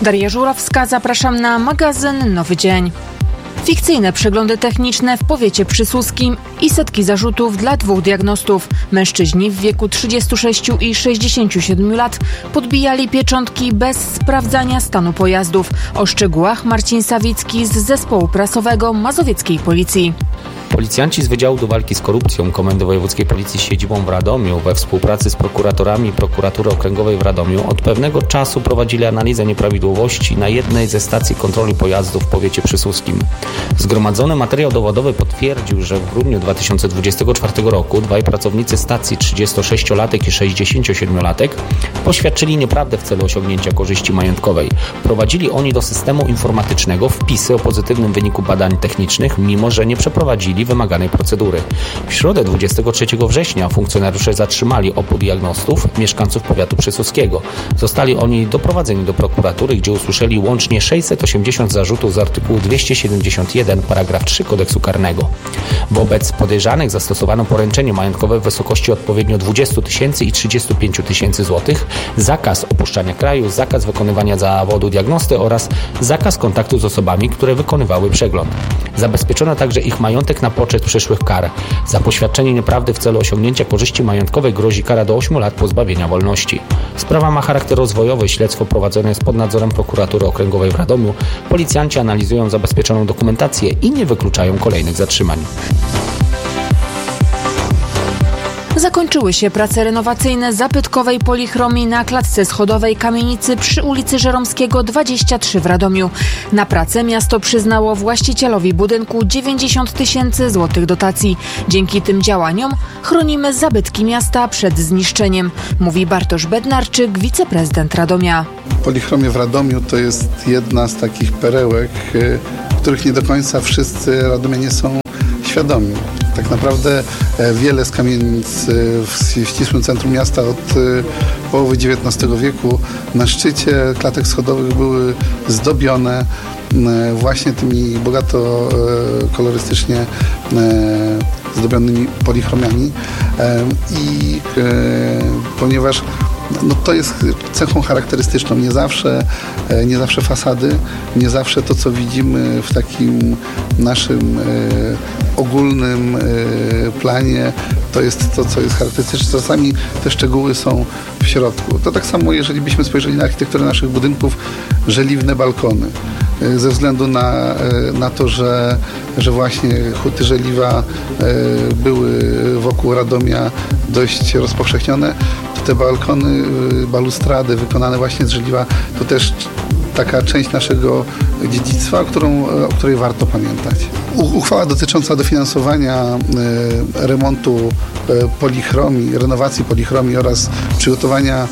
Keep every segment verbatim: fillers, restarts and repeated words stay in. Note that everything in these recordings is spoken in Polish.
Daria Żurowska, zapraszam na magazyn Nowy Dzień. Fikcyjne przeglądy techniczne w powiecie przysłuskim i setki zarzutów dla dwóch diagnostów. Mężczyźni w wieku trzydziestu sześciu i sześćdziesięciu siedmiu lat podbijali pieczątki bez sprawdzania stanu pojazdów. O szczegółach Marcin Sawicki z zespołu prasowego Mazowieckiej Policji. Policjanci z Wydziału do Walki z Korupcją Komendy Wojewódzkiej Policji z siedzibą w Radomiu we współpracy z prokuratorami Prokuratury Okręgowej w Radomiu od pewnego czasu prowadzili analizę nieprawidłowości na jednej ze stacji kontroli pojazdów w powiecie przysłuskim. Zgromadzony materiał dowodowy potwierdził, że w grudniu dwa tysiące dwudziestego czwartego roku dwaj pracownicy stacji trzydziestosześciolatek i sześćdziesięciosiedmiolatek poświadczyli nieprawdę w celu osiągnięcia korzyści majątkowej. Prowadzili oni do systemu informatycznego wpisy o pozytywnym wyniku badań technicznych, mimo że nie przeprowadzili wymaganej procedury. W środę dwudziestego trzeciego września funkcjonariusze zatrzymali obu diagnostów, mieszkańców powiatu przysłuskiego. Zostali oni doprowadzeni do prokuratury, gdzie usłyszeli łącznie sześćset osiemdziesiąt zarzutów z artykułu dwieście siedemdziesiąt jeden paragraf trzy kodeksu karnego. Wobec podejrzanych zastosowano poręczenie majątkowe w wysokości odpowiednio dwadzieścia tysięcy i trzydzieści pięć tysięcy złotych, zakaz opuszczania kraju, zakaz wykonywania zawodu diagnosty oraz zakaz kontaktu z osobami, które wykonywały przegląd. Zabezpieczono także ich majątek na poczet przyszłych kar. Za poświadczenie nieprawdy w celu osiągnięcia korzyści majątkowej grozi kara do ośmiu lat pozbawienia wolności. Sprawa ma charakter rozwojowy. Śledztwo prowadzone jest pod nadzorem Prokuratury Okręgowej w Radomiu. Policjanci analizują zabezpieczoną dokumentację i nie wykluczają kolejnych zatrzymań. Zakończyły się prace renowacyjne zabytkowej polichromii na klatce schodowej kamienicy przy ulicy Żeromskiego dwadzieścia trzy w Radomiu. Na pracę miasto przyznało właścicielowi budynku dziewięćdziesiąt tysięcy złotych dotacji. Dzięki tym działaniom chronimy zabytki miasta przed zniszczeniem, mówi Bartosz Bednarczyk, wiceprezydent Radomia. Polichromia w Radomiu to jest jedna z takich perełek, których nie do końca wszyscy radomianie są świadomi. Tak naprawdę wiele z kamienic w ścisłym centrum miasta od połowy dziewiętnastego wieku na szczycie klatek schodowych były zdobione właśnie tymi bogato kolorystycznie zdobionymi polichromiami i ponieważ no to jest cechą charakterystyczną. Nie zawsze, nie zawsze fasady, nie zawsze to, co widzimy w takim naszym e, ogólnym e, planie, to jest to, co jest charakterystyczne. Czasami te szczegóły są w środku. To tak samo, jeżeli byśmy spojrzeli na architekturę naszych budynków, żeliwne balkony. E, ze względu na, e, na to, że, że właśnie huty żeliwa e, były wokół Radomia dość rozpowszechnione, te balkony, balustrady wykonane właśnie z żeliwa to też taka część naszego dziedzictwa, którą, o której warto pamiętać. Uchwała dotycząca dofinansowania remontu polichromii, renowacji polichromii oraz przygotowania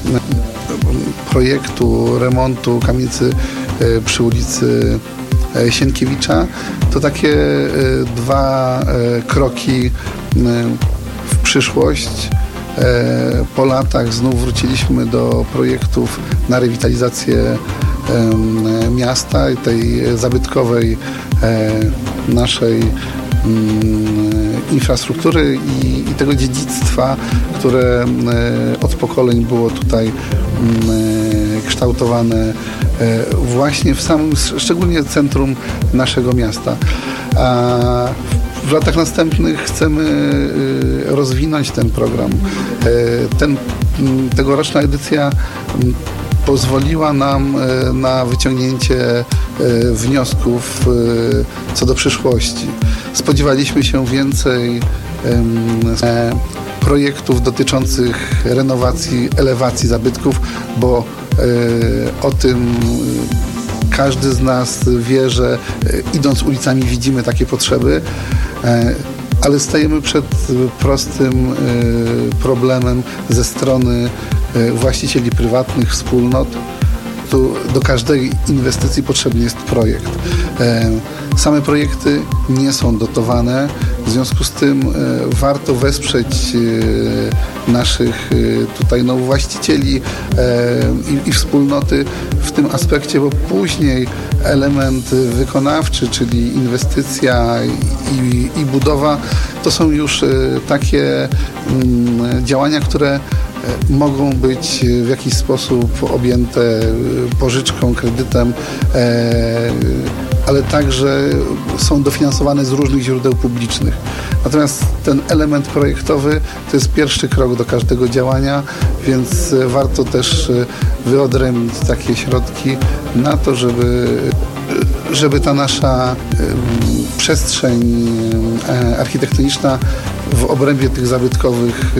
projektu remontu kamienicy przy ulicy Sienkiewicza to takie dwa kroki w przyszłość. Po latach znów wróciliśmy do projektów na rewitalizację miasta i tej zabytkowej naszej infrastruktury i, i tego dziedzictwa, które od pokoleń było tutaj kształtowane właśnie w samym, szczególnie centrum naszego miasta. A w latach następnych chcemy rozwinąć ten program. Ten, tegoroczna edycja pozwoliła nam na wyciągnięcie wniosków co do przyszłości. Spodziewaliśmy się więcej projektów dotyczących renowacji, elewacji zabytków, bo o tym każdy z nas wie, że idąc ulicami widzimy takie potrzeby, ale stajemy przed prostym problemem ze strony właścicieli prywatnych, wspólnot. Tu do każdej inwestycji potrzebny jest projekt. Same projekty nie są dotowane, w związku z tym warto wesprzeć naszych tutaj no, właścicieli i, i wspólnoty w tym aspekcie, bo później element wykonawczy, czyli inwestycja i, i budowa, to są już takie działania, które mogą być w jakiś sposób objęte pożyczką, kredytem, ale także są dofinansowane z różnych źródeł publicznych. Natomiast ten element projektowy to jest pierwszy krok do każdego działania, więc warto też wyodrębnić takie środki na to, żeby, żeby ta nasza przestrzeń architektoniczna w obrębie tych zabytkowych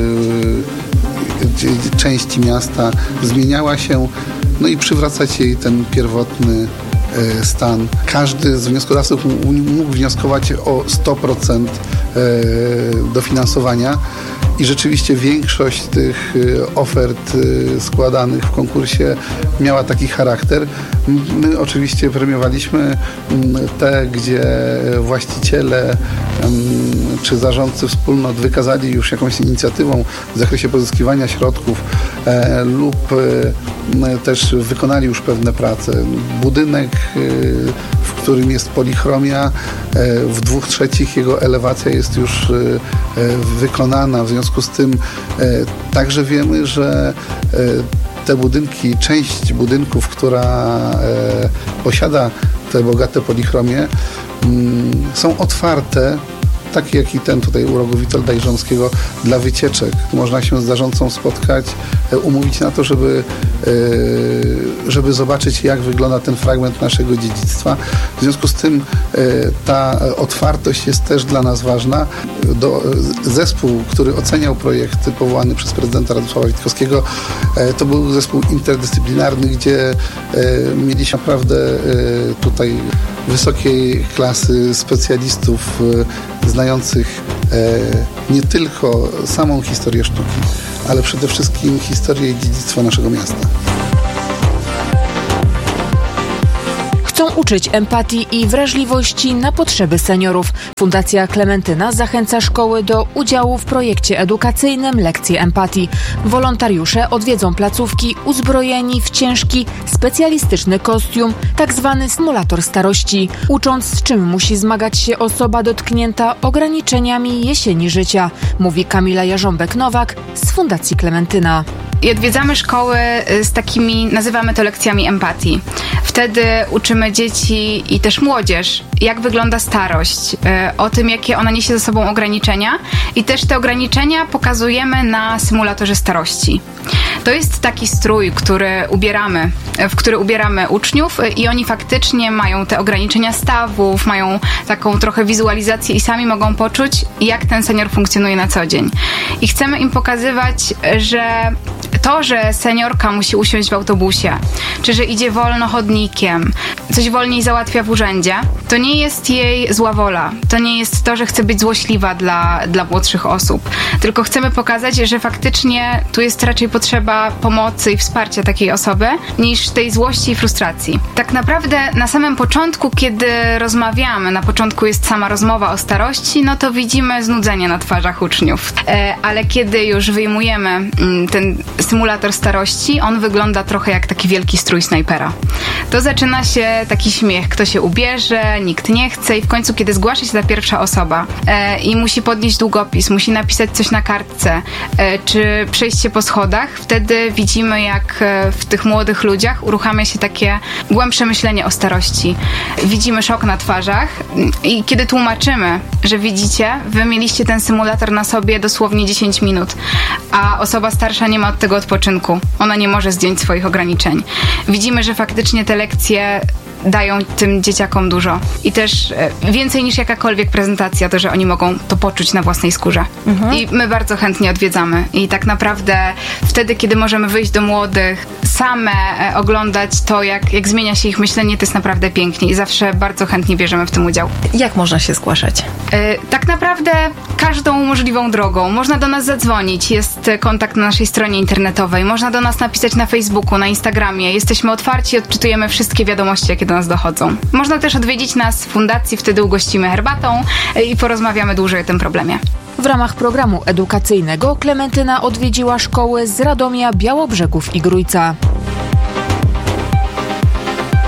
części miasta zmieniała się, no i przywracać jej ten pierwotny stan. Każdy z wnioskodawców mógł wnioskować o sto procent dofinansowania i rzeczywiście większość tych ofert składanych w konkursie miała taki charakter. My oczywiście premiowaliśmy te, gdzie właściciele czy zarządcy wspólnot wykazali już jakąś inicjatywą w zakresie pozyskiwania środków lub też wykonali już pewne prace. Budynek, w którym jest polichromia, w dwóch trzecich jego elewacja jest już wykonana. W związku z tym także wiemy, że te budynki, część budynków, która posiada te bogate polichromie, są otwarte, takie jak i ten tutaj u rogu Witolda Iżomskiego, dla wycieczek. Można się z zarządcą spotkać, umówić na to, żeby, żeby zobaczyć, jak wygląda ten fragment naszego dziedzictwa. W związku z tym ta otwartość jest też dla nas ważna. Do, zespół, który oceniał projekty powołany przez prezydenta Radosława Witkowskiego, to był zespół interdyscyplinarny, gdzie mieliśmy naprawdę tutaj wysokiej klasy specjalistów znających nie tylko samą historię sztuki, ale przede wszystkim historię i dziedzictwo naszego miasta. Chcą uczyć empatii i wrażliwości na potrzeby seniorów. Fundacja Klementyna zachęca szkoły do udziału w projekcie edukacyjnym Lekcje Empatii. Wolontariusze odwiedzą placówki uzbrojeni w ciężki, specjalistyczny kostium, tak zwany symulator starości, ucząc, z czym musi zmagać się osoba dotknięta ograniczeniami jesieni życia, mówi Kamila Jarząbek-Nowak z Fundacji Klementyna. I odwiedzamy szkoły z takimi, nazywamy to lekcjami empatii. Wtedy uczymy dzieci i też młodzież, jak wygląda starość, o tym, jakie ona niesie ze sobą ograniczenia i też te ograniczenia pokazujemy na symulatorze starości. To jest taki strój, który ubieramy, w który ubieramy uczniów i oni faktycznie mają te ograniczenia stawów, mają taką trochę wizualizację i sami mogą poczuć, jak ten senior funkcjonuje na co dzień. I chcemy im pokazywać, że to, że seniorka musi usiąść w autobusie, czy że idzie wolno chodnikiem, coś wolniej załatwia w urzędzie, to nie jest jej zła wola. To nie jest to, że chce być złośliwa dla, dla młodszych osób. Tylko chcemy pokazać, że faktycznie tu jest raczej potrzeba pomocy i wsparcia takiej osoby, niż tej złości i frustracji. Tak naprawdę na samym początku, kiedy rozmawiamy, na początku jest sama rozmowa o starości, no to widzimy znudzenie na twarzach uczniów. E, ale kiedy już wyjmujemy m, ten symulator starości, on wygląda trochę jak taki wielki strój snajpera. To zaczyna się taki śmiech, kto się ubierze, nikt nie chce i w końcu, kiedy zgłasza się ta pierwsza osoba e, i musi podnieść długopis, musi napisać coś na kartce, e, czy przejść się po schodach, wtedy widzimy, jak e, w tych młodych ludziach uruchamia się takie głębsze myślenie o starości. Widzimy szok na twarzach i kiedy tłumaczymy, że widzicie, wy mieliście ten symulator na sobie dosłownie dziesięć minut, a osoba starsza nie ma od tego odpoczynku. Ona nie może zdjąć swoich ograniczeń. Widzimy, że faktycznie te lekcje dają tym dzieciakom dużo. I też e, więcej niż jakakolwiek prezentacja, to, że oni mogą to poczuć na własnej skórze. Mhm. I my bardzo chętnie odwiedzamy. I tak naprawdę wtedy, kiedy możemy wyjść do młodych, same e, oglądać to, jak, jak zmienia się ich myślenie, to jest naprawdę pięknie. I zawsze bardzo chętnie bierzemy w tym udział. Jak można się zgłaszać? E, tak naprawdę każdą możliwą drogą. Można do nas zadzwonić. Jest kontakt na naszej stronie internetowej. Można do nas napisać na Facebooku, na Instagramie. Jesteśmy otwarci, odczytujemy wszystkie wiadomości, jakie do nas dochodzą. Można też odwiedzić nas w fundacji, wtedy ugościmy herbatą i porozmawiamy dłużej o tym problemie. W ramach programu edukacyjnego Klementyna odwiedziła szkoły z Radomia, Białobrzegów i Grójca.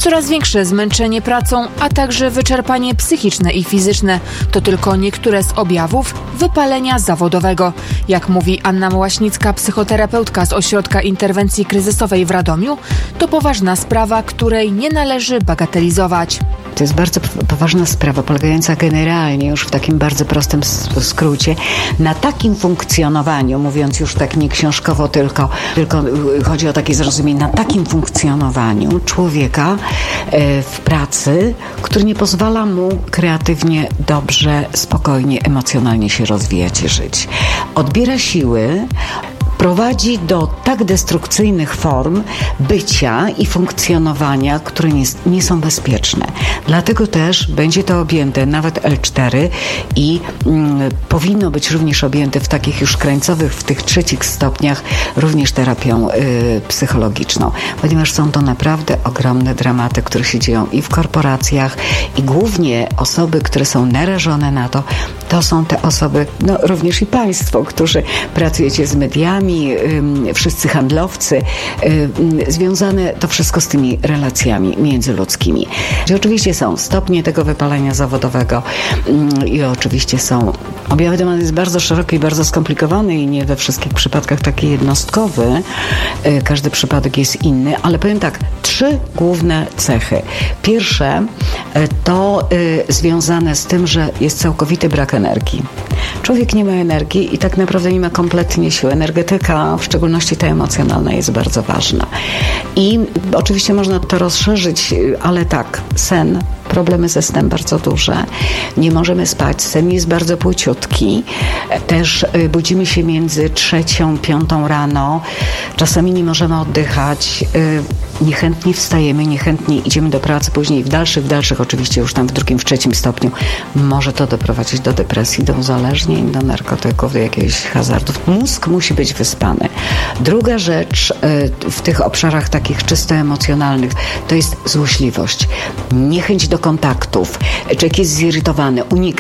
Coraz większe zmęczenie pracą, a także wyczerpanie psychiczne i fizyczne to tylko niektóre z objawów wypalenia zawodowego. Jak mówi Anna Młaśnicka, psychoterapeutka z Ośrodka Interwencji Kryzysowej w Radomiu, to poważna sprawa, której nie należy bagatelizować. To jest bardzo poważna sprawa, polegająca generalnie, już w takim bardzo prostym skrócie, na takim funkcjonowaniu, mówiąc już tak nie książkowo, tylko, tylko chodzi o takie zrozumienie, na takim funkcjonowaniu człowieka w pracy, który nie pozwala mu kreatywnie, dobrze, spokojnie, emocjonalnie się rozwijać i żyć. Odbiera siły, prowadzi do tak destrukcyjnych form bycia i funkcjonowania, które nie, nie są bezpieczne. Dlatego też będzie to objęte nawet L cztery i mm, powinno być również objęte w takich już krańcowych, w tych trzecich stopniach również terapią y, psychologiczną, ponieważ są to naprawdę ogromne dramaty, które się dzieją i w korporacjach, i głównie osoby, które są narażone na to, to są te osoby, no również i państwo, którzy pracujecie z mediami, wszyscy handlowcy, związane to wszystko z tymi relacjami międzyludzkimi. I oczywiście są stopnie tego wypalenia zawodowego i oczywiście są objawy. Temat jest bardzo szeroki i bardzo skomplikowany i nie we wszystkich przypadkach taki jednostkowy. Każdy przypadek jest inny, ale powiem tak, trzy główne cechy. Pierwsze to związane z tym, że jest całkowity brak energii. Człowiek nie ma energii i tak naprawdę nie ma kompletnie sił. Energetyka, w szczególności ta emocjonalna, jest bardzo ważna. I oczywiście można to rozszerzyć, ale tak, sen, problemy ze snem bardzo duże. Nie możemy spać, sen jest bardzo płyciutki. Też budzimy się między trzecią, piątą rano. Czasami nie możemy oddychać. Niechętnie wstajemy, niechętnie idziemy do pracy. Później w dalszych, w dalszych oczywiście już tam w drugim, w trzecim stopniu może to doprowadzić do depresji, do uzależnień, do narkotyków, do jakichś hazardów. Mózg musi być wyspany. Druga rzecz w tych obszarach takich czysto emocjonalnych to jest złośliwość. Niechęć do kontaktów. Człowiek jest zirytowany, unika